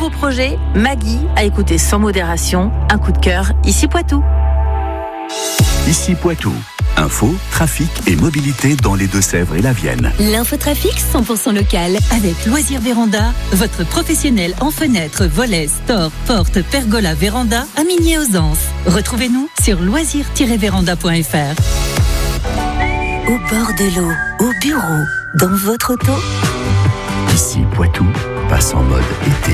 vos projets, Maggie a écouté sans modération. Un coup de cœur, ici Poitou. Ici Poitou. Info, trafic et mobilité dans les Deux-Sèvres et la Vienne. L'infotrafic 100% local avec Loisirs Véranda, votre professionnel en fenêtres, volets, stores, portes, pergola, véranda à Migné-aux-Anses. Retrouvez-nous sur loisirs-véranda.fr. Au bord de l'eau, au bureau, dans votre auto. Ici Poitou passe en mode été.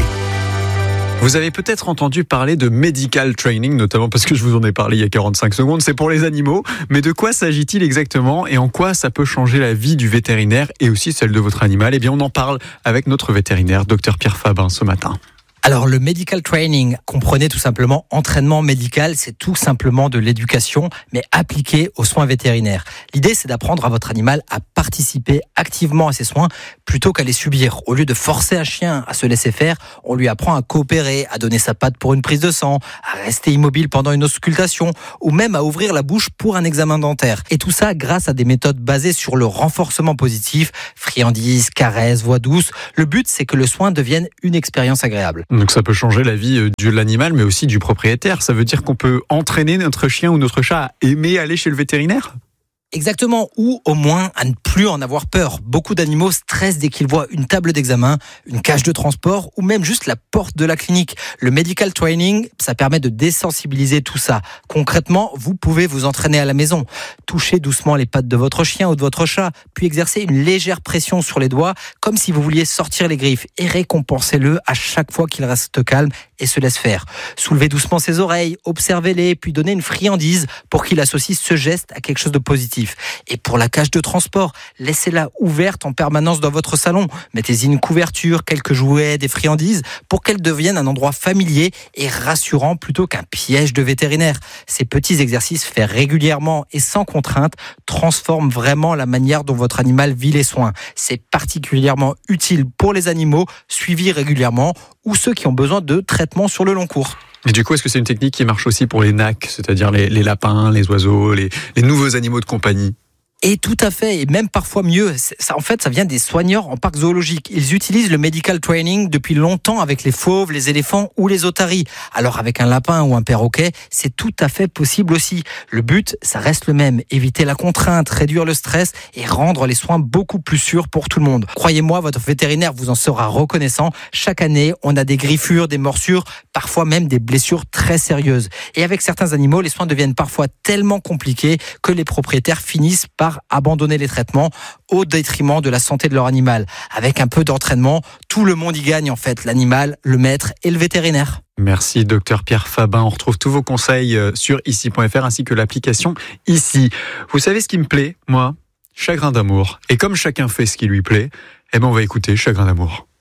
Vous avez peut-être entendu parler de medical training, notamment parce que je vous en ai parlé il y a 45 secondes. C'est pour les animaux. Mais de quoi s'agit-il exactement et en quoi ça peut changer la vie du vétérinaire et aussi celle de votre animal ? Eh bien, on en parle avec notre vétérinaire, Dr Pierre Fabin, ce matin. Alors, le medical training, comprenez tout simplement entraînement médical, c'est tout simplement de l'éducation, mais appliquée aux soins vétérinaires. L'idée, c'est d'apprendre à votre animal à participer activement à ces soins plutôt qu'à les subir. Au lieu de forcer un chien à se laisser faire, on lui apprend à coopérer, à donner sa patte pour une prise de sang, à rester immobile pendant une auscultation, ou même à ouvrir la bouche pour un examen dentaire. Et tout ça grâce à des méthodes basées sur le renforcement positif, friandises, caresses, voix douce. Le but, c'est que le soin devienne une expérience agréable. Donc ça peut changer la vie de l'animal, mais aussi du propriétaire. Ça veut dire qu'on peut entraîner notre chien ou notre chat à aimer aller chez le vétérinaire ? Exactement, ou au moins à ne plus en avoir peur. Beaucoup d'animaux stressent dès qu'ils voient une table d'examen, une cage de transport ou même juste la porte de la clinique. Le medical training, ça permet de désensibiliser tout ça. Concrètement, vous pouvez vous entraîner à la maison. Touchez doucement les pattes de votre chien ou de votre chat, puis exercer une légère pression sur les doigts, comme si vous vouliez sortir les griffes, et récompensez-le à chaque fois qu'il reste calme et se laisse faire. Soulevez doucement ses oreilles, observez-les, puis donnez une friandise pour qu'il associe ce geste à quelque chose de positif. Et pour la cage de transport, laissez-la ouverte en permanence dans votre salon. Mettez-y une couverture, quelques jouets, des friandises pour qu'elle devienne un endroit familier et rassurant plutôt qu'un piège de vétérinaire. Ces petits exercices faits régulièrement et sans contrainte transforment vraiment la manière dont votre animal vit les soins. C'est particulièrement utile pour les animaux suivis régulièrement ou ceux qui ont besoin de traitements sur le long cours. Et du coup, est-ce que c'est une technique qui marche aussi pour les nacs, c'est-à-dire les lapins, les oiseaux, les nouveaux animaux de compagnie ? Et tout à fait, et même parfois mieux. Ça, en fait, ça vient des soigneurs en parc zoologique. Ils utilisent le medical training depuis longtemps avec les fauves, les éléphants ou les otaries. Alors avec un lapin ou un perroquet, c'est tout à fait possible aussi. Le but, ça reste le même. Éviter la contrainte, réduire le stress et rendre les soins beaucoup plus sûrs pour tout le monde. Croyez-moi, votre vétérinaire vous en sera reconnaissant. Chaque année, on a des griffures, des morsures, parfois même des blessures très sérieuses. Et avec certains animaux, les soins deviennent parfois tellement compliqués que les propriétaires finissent par abandonner les traitements au détriment de la santé de leur animal. Avec un peu d'entraînement, tout le monde y gagne en fait, l'animal, le maître et le vétérinaire. Merci Dr Pierre Fabin. On retrouve tous vos conseils sur ici.fr ainsi que l'application Ici. Vous savez ce qui me plaît, moi ? Chagrin d'amour. Et comme chacun fait ce qui lui plaît, on va écouter Chagrin d'amour.